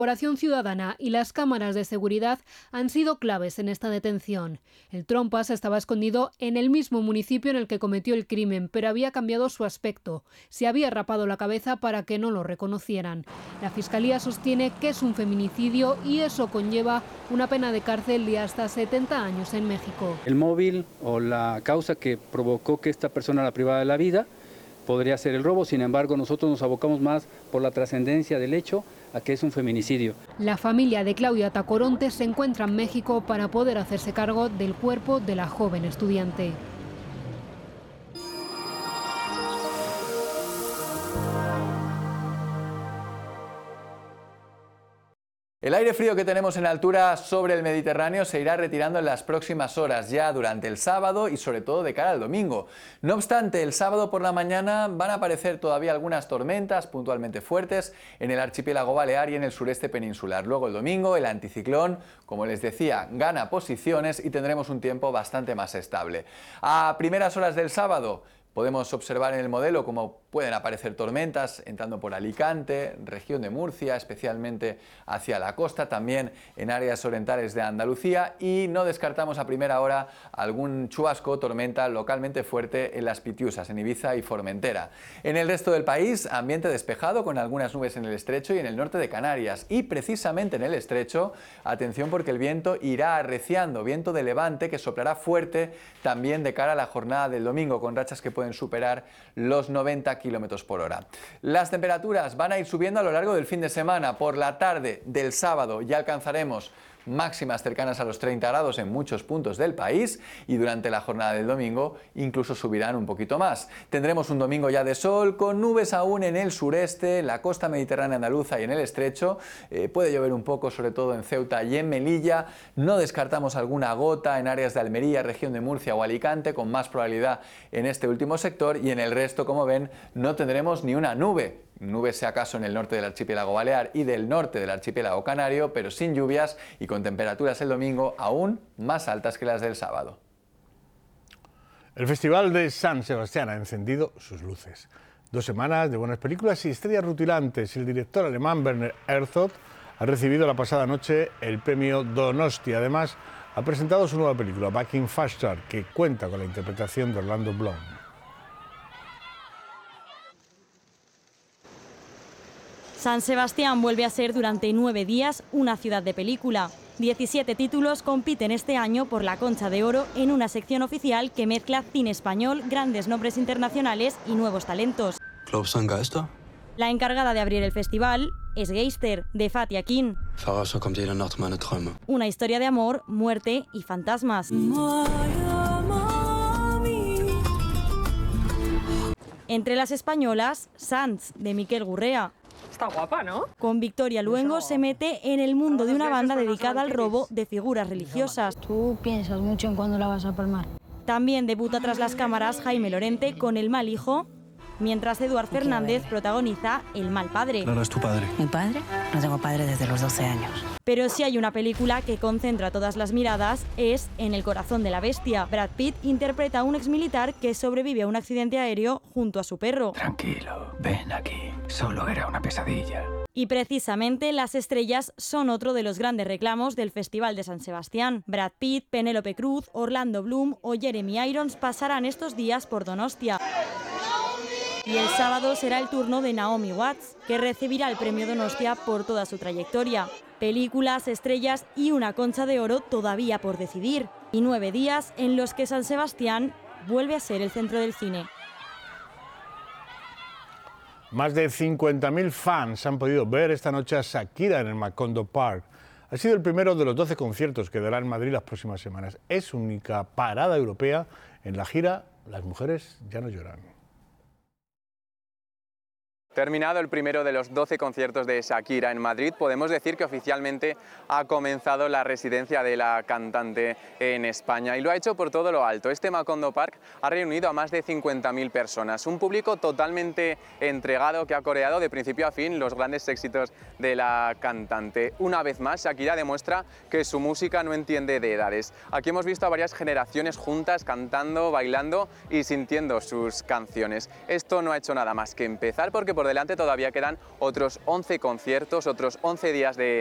colaboración ciudadana y las cámaras de seguridad han sido claves en esta detención. El trompas estaba escondido en el mismo municipio en el que cometió el crimen, pero había cambiado su aspecto. Se había rapado la cabeza para que no lo reconocieran. La Fiscalía sostiene que es un feminicidio y eso conlleva una pena de cárcel de hasta 70 años en México. El móvil o la causa que provocó que esta persona la privara de la vida podría ser el robo, sin embargo nosotros nos abocamos más por la trascendencia del hecho a que es un feminicidio. La familia de Claudia Tacoronte se encuentra en México para poder hacerse cargo del cuerpo de la joven estudiante. El aire frío que tenemos en altura sobre el Mediterráneo se irá retirando en las próximas horas, ya durante el sábado y sobre todo de cara al domingo. No obstante, el sábado por la mañana van a aparecer todavía algunas tormentas puntualmente fuertes en el archipiélago balear y en el sureste peninsular. Luego el domingo el anticiclón, como les decía, gana posiciones y tendremos un tiempo bastante más estable. A primeras horas del sábado podemos observar en el modelo cómo pueden aparecer tormentas entrando por Alicante, región de Murcia, especialmente hacia la costa, también en áreas orientales de Andalucía, y no descartamos a primera hora algún chubasco o tormenta localmente fuerte en las Pitiusas, en Ibiza y Formentera. En el resto del país, ambiente despejado con algunas nubes en el estrecho y en el norte de Canarias, y precisamente en el estrecho, atención porque el viento irá arreciando, viento de levante que soplará fuerte también de cara a la jornada del domingo, con rachas que pueden superar los 90 km por hora. Las temperaturas van a ir subiendo a lo largo del fin de semana. Por la tarde del sábado ya alcanzaremos máximas cercanas a los 30 grados en muchos puntos del país y durante la jornada del domingo incluso subirán un poquito más. Tendremos un domingo ya de sol con nubes aún en el sureste, en la costa mediterránea andaluza y en el estrecho. Puede llover un poco sobre todo en Ceuta y en Melilla. No descartamos alguna gota en áreas de Almería, región de Murcia o Alicante, con más probabilidad en este último sector, y en el resto, como ven, no tendremos ni una nube. Nubes si acaso en el norte del archipiélago balear y del norte del archipiélago canario, pero sin lluvias y con temperaturas el domingo aún más altas que las del sábado. El Festival de San Sebastián ha encendido sus luces. 2 semanas de buenas películas y estrellas rutilantes. El director alemán Werner Herzog ha recibido la pasada noche el premio Donosti. Además, ha presentado su nueva película, Back in Faster, que cuenta con la interpretación de Orlando Bloom. San Sebastián vuelve a ser durante 9 días una ciudad de película. 17 títulos compiten este año por la Concha de Oro en una sección oficial que mezcla cine español, grandes nombres internacionales y nuevos talentos. ¿Glaubst du an Geister? La encargada de abrir el festival es Geister, de Fatih Akin. Verrauscher kommt jede Nacht meine Träume. Una historia de amor, muerte y fantasmas. Entre las españolas, Sants, de Miquel Gurrea. Está guapa, ¿no? Con Victoria Luengo se mete en el mundo de una banda dedicada al robo de figuras religiosas. Tú piensas mucho en cuándo la vas a palmar. También debuta tras las cámaras Jaime Lorente con El mal hijo, mientras Eduard Fernández protagoniza El mal padre. Claro, es tu padre. ¿Mi padre? No tengo padre desde los 12 años. Pero si hay una película que concentra todas las miradas es En el corazón de la bestia. Brad Pitt interpreta a un exmilitar que sobrevive a un accidente aéreo junto a su perro. Tranquilo, ven aquí. Solo era una pesadilla. Y precisamente las estrellas son otro de los grandes reclamos del Festival de San Sebastián. Brad Pitt, Penélope Cruz, Orlando Bloom o Jeremy Irons pasarán estos días por Donostia. Y el sábado será el turno de Naomi Watts, que recibirá el premio Donostia por toda su trayectoria. Películas, estrellas y una Concha de Oro todavía por decidir. Y 9 días en los que San Sebastián vuelve a ser el centro del cine. Más de 50.000 fans han podido ver esta noche a Shakira en el Macondo Park. Ha sido el primero de los 12 conciertos que dará en Madrid las próximas semanas. Es su única parada europea en la gira Las mujeres ya no lloran. Terminado el primero de los 12 conciertos de Shakira en Madrid, podemos decir que oficialmente ha comenzado la residencia de la cantante en España y lo ha hecho por todo lo alto. Este Macondo Park ha reunido a más de 50.000 personas, un público totalmente entregado que ha coreado de principio a fin los grandes éxitos de la cantante. Una vez más, Shakira demuestra que su música no entiende de edades. Aquí hemos visto a varias generaciones juntas cantando, bailando y sintiendo sus canciones. Esto no ha hecho nada más que empezar porque por delante todavía quedan otros 11 conciertos, otros 11 días de